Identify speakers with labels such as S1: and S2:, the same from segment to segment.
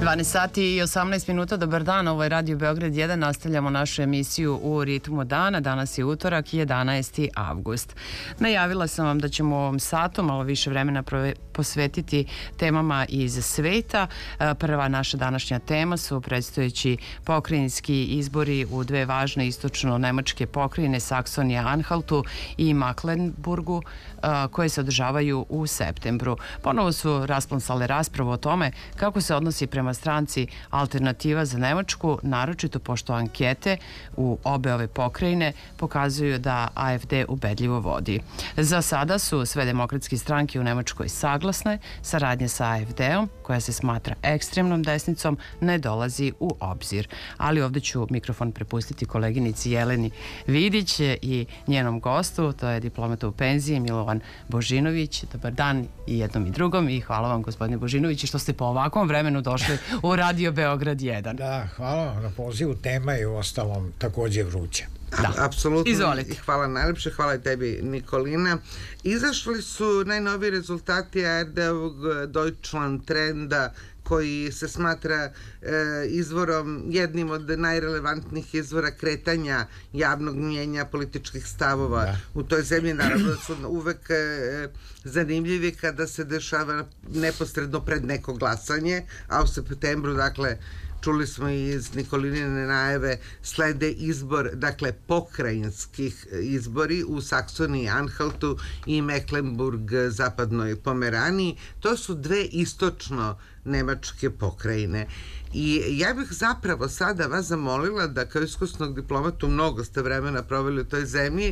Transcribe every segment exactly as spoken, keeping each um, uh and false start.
S1: dvanaest sati i osamnaest minuta, dobar dan, ovo je Radio Beograd jedan, nastavljamo našu emisiju u ritmu dana, danas je utorak, jedanaesti avgust. Najavila sam vam da ćemo u ovom satu malo više vremena posvetiti temama iz sveta. Prva naša današnja tema su predstojeći pokrajinski izbori u dve važne istočno-nemačke pokrajine, Saksonija-Anhaltu i Maklenburgu, koje se održavaju u septembru. Ponovo su rasplonsale raspravu o tome kako se odnosi prema stranci Alternativa za Nemačku, naročito pošto ankete u obe ove pokrajine pokazuju da A F D ubedljivo vodi. Za sada su sve demokratske stranke u Nemačkoj saglasne, saradnja sa A F D-om, koja se smatra ekstremnom desnicom, ne dolazi u obzir. Ali ovdje ću mikrofon prepustiti koleginici Jeleni Vidić i njenom gostu, to je diplomata u penziji Milovan Božinović. Dobar dan i jednom i drugom i hvala vam, gospodine Božinović, što ste po ovakvom vremenu došli u Radio Beograd jedan.
S2: Da, hvala vam na pozivu, tema je u ostalom također vruća.
S3: Da, apsolutno.
S1: Izvolite.
S3: Hvala najlepše, hhvala i tebi, Nikolina. Izašli su najnoviji rezultati A R D-ovog Deutschland trenda, koji se smatra e, izvorom, jednim od najrelevantnijih izvora kretanja javnog mnjenja, političkih stavova da. U toj zemlji. Naravno da su uvek e, zanimljivi kada se dešava neposredno pred neko glasanje, a u septembru, dakle, čuli smo i iz Nikolinine najave, slede izbor, dakle, pokrajinskih izbori u Saksoniji, Anhaltu i Mecklenburg, zapadnoj Pomeraniji. To su dve istočno nemačke pokrajine. I ja bih zapravo sada vas zamolila da kao iskusnog diplomatu, mnogo ste vremena proveli u toj zemlji,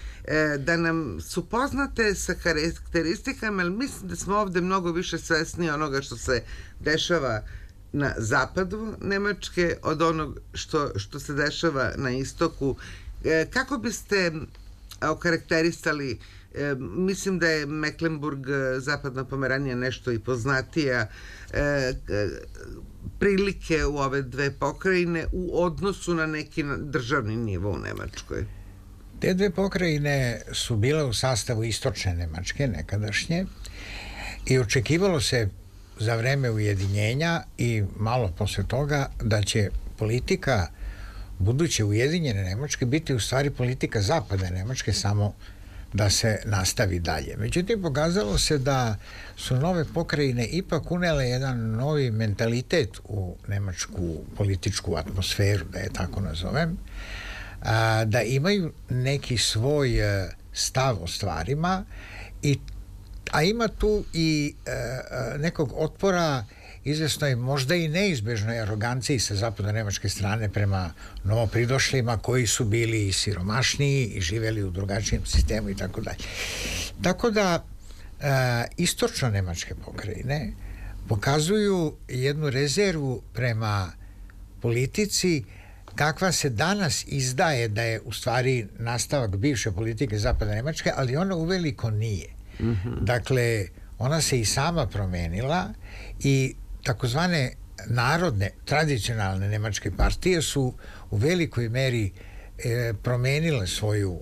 S3: da nam su poznate sa karakteristikama, ali mislim da smo ovde mnogo više svesni onoga što se dešava na zapadu Nemačke od onog što, što se dešava na istoku. E, kako biste okarakterisali, e, mislim da je Mecklenburg, zapadna Pomeranija, nešto i poznatija, e, prilike u ove dve pokrajine u odnosu na neki državni nivo u Nemačkoj.
S2: Te dve pokrajine su bile u sastavu istočne Nemačke, nekadašnje, i očekivalo se za vreme ujedinjenja i malo posle toga da će politika buduće ujedinjene Nemačke biti u stvari politika zapadne Nemačke, samo da se nastavi dalje. Međutim, pokazalo se da su nove pokrajine ipak unele jedan novi mentalitet u nemačku političku atmosferu, da je tako nazovem, da imaju neki svoj stav o stvarima, i a ima tu i e, nekog otpora izvesnoj, možda i neizbežnoj aroganciji sa zapadno nemačke strane prema novopridošlima koji su bili siromašniji i živjeli u drugačijem sistemu i tako dalje. Tako da e, istočno nemačke pokrajine pokazuju jednu rezervu prema politici kakva se danas izdaje da je u stvari nastavak bivše politike zapadne Nemačke, ali ona uveliko nije. Mm-hmm. Dakle, ona se i sama promenila i takozvane narodne, tradicionalne nemačke partije su u velikoj meri e, promenile svoju,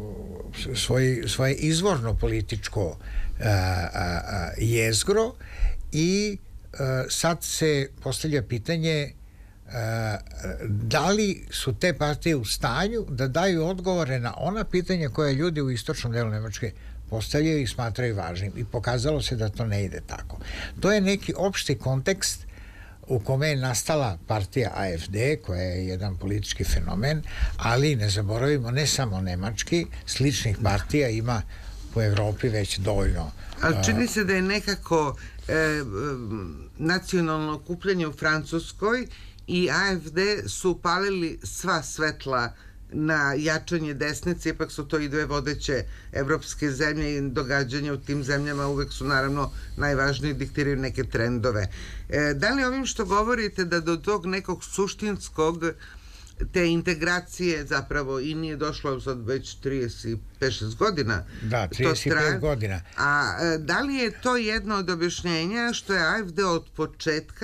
S2: svoj, svoje izvorno političko a, a, a, jezgro i a, sad se postavlja pitanje a, da li su te partije u stanju da daju odgovore na ona pitanja koja ljudi u istočnom delu Nemačke postavljaju i smatraju važnim, i pokazalo se da to ne ide tako. To je neki opšti kontekst u kome je nastala partija A F D, koja je jedan politički fenomen, ali ne zaboravimo, ne samo nemački, sličnih partija ima po Evropi već dovoljno.
S3: Ali čini se da je nekako e, nacionalno okupljanje u Francuskoj i A F D su upalili sva svetla na jačanje desnice, ipak su to i dve vodeće evropske zemlje i događanja u tim zemljama uvek su naravno najvažniji, diktiraju neke trendove. E, da li ovim što govorite da do tog nekog suštinskog te integracije zapravo i nije došlo sad već trideset pet šest godina?
S2: Da, trideset pet godina.
S3: A da li je to jedno od objašnjenja što je A F D od početka